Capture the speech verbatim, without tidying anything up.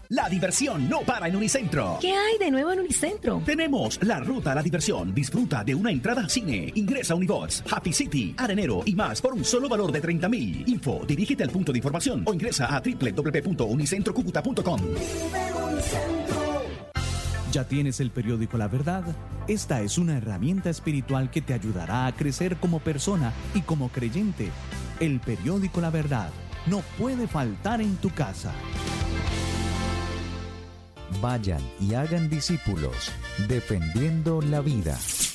La diversión no para en Unicentro. ¿Qué hay de nuevo en Unicentro? Tenemos la ruta a la diversión. Disfruta de una entrada a cine. Ingresa a Unibots, Happy City, Arenero y más por un solo valor de treinta mil. Info, dirígete al punto de información o ingresa a doble u doble u doble u punto unicentro cúcuta punto com. ¿Ya tienes el periódico La Verdad? Esta es una herramienta espiritual que te ayudará a crecer como persona y como creyente. El periódico La Verdad no puede faltar en tu casa. Vayan y hagan discípulos, defendiendo la vida.